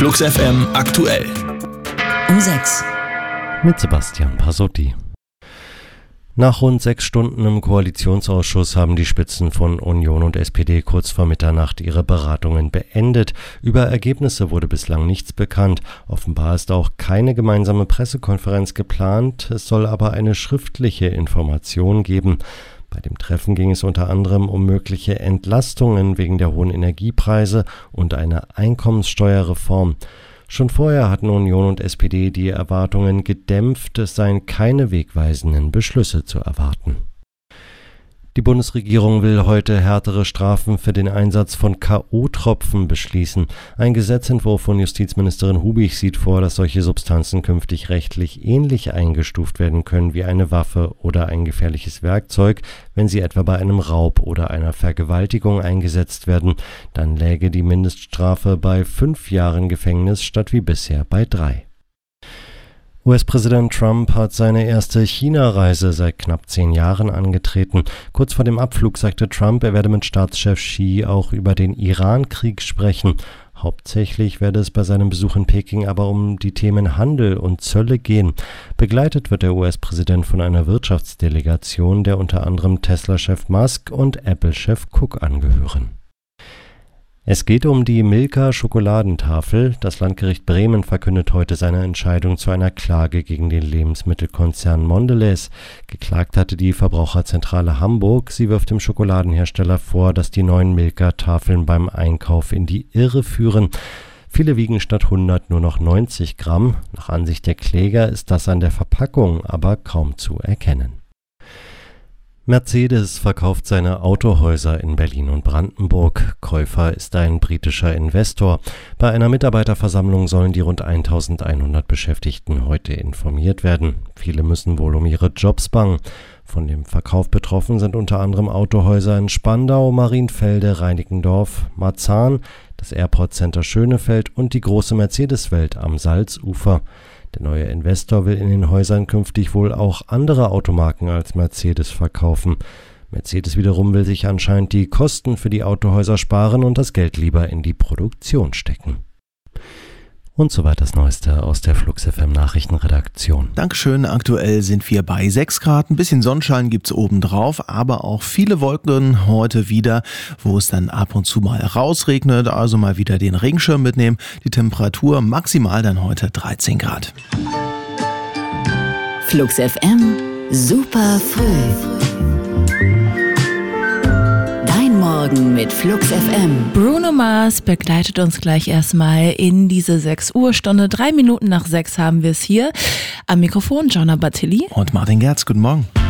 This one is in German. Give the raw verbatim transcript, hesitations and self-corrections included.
Flux F M aktuell. Um sechs. Mit Sebastian Pasotti. Nach rund sechs Stunden im Koalitionsausschuss haben die Spitzen von Union und S P D kurz vor Mitternacht ihre Beratungen beendet. Über Ergebnisse wurde bislang nichts bekannt. Offenbar ist auch keine gemeinsame Pressekonferenz geplant. Es soll aber eine schriftliche Information geben. Bei dem Treffen ging es unter anderem um mögliche Entlastungen wegen der hohen Energiepreise und eine Einkommenssteuerreform. Schon vorher hatten Union und S P D die Erwartungen gedämpft, es seien keine wegweisenden Beschlüsse zu erwarten. Die Bundesregierung will heute härtere Strafen für den Einsatz von K O-Tropfen beschließen. Ein Gesetzentwurf von Justizministerin Hubig sieht vor, dass solche Substanzen künftig rechtlich ähnlich eingestuft werden können wie eine Waffe oder ein gefährliches Werkzeug, wenn sie etwa bei einem Raub oder einer Vergewaltigung eingesetzt werden. Dann läge die Mindeststrafe bei fünf Jahren Gefängnis statt wie bisher bei drei. U S-Präsident Trump hat seine erste China-Reise seit knapp zehn Jahren angetreten. Kurz vor dem Abflug sagte Trump, er werde mit Staatschef Xi auch über den Iran-Krieg sprechen. Hauptsächlich werde es bei seinem Besuch in Peking aber um die Themen Handel und Zölle gehen. Begleitet wird der U S-Präsident von einer Wirtschaftsdelegation, der unter anderem Tesla-Chef Musk und Apple-Chef Cook angehören. Es geht um die Milka-Schokoladentafel. Das Landgericht Bremen verkündet heute seine Entscheidung zu einer Klage gegen den Lebensmittelkonzern Mondelez. Geklagt hatte die Verbraucherzentrale Hamburg. Sie wirft dem Schokoladenhersteller vor, dass die neuen Milka-Tafeln beim Einkauf in die Irre führen. Viele wiegen statt hundert nur noch neunzig Gramm. Nach Ansicht der Kläger ist das an der Verpackung aber kaum zu erkennen. Mercedes verkauft seine Autohäuser in Berlin und Brandenburg. Käufer ist ein britischer Investor. Bei einer Mitarbeiterversammlung sollen die rund eintausendeinhundert Beschäftigten heute informiert werden. Viele müssen wohl um ihre Jobs bangen. Von dem Verkauf betroffen sind unter anderem Autohäuser in Spandau, Marienfelde, Reinickendorf, Marzahn, das Airport Center Schönefeld und die große Mercedes-Welt am Salzufer. Der neue Investor will in den Häusern künftig wohl auch andere Automarken als Mercedes verkaufen. Mercedes wiederum will sich anscheinend die Kosten für die Autohäuser sparen und das Geld lieber in die Produktion stecken. Und soweit das Neueste aus der Flux F M Nachrichtenredaktion. Dankeschön, aktuell sind wir bei sechs Grad, ein bisschen Sonnenschein gibt's obendrauf, aber auch viele Wolken heute wieder, wo es dann ab und zu mal rausregnet, also mal wieder den Regenschirm mitnehmen. Die Temperatur maximal dann heute dreizehn Grad. Flux F M, super früh. Morgen mit Flux F M. Bruno Mars begleitet uns gleich erstmal in diese sechs Uhr Stunde. Drei Minuten nach sechs haben wir es hier. Am Mikrofon Gianna Battilli und Martin Gerz. Guten Morgen.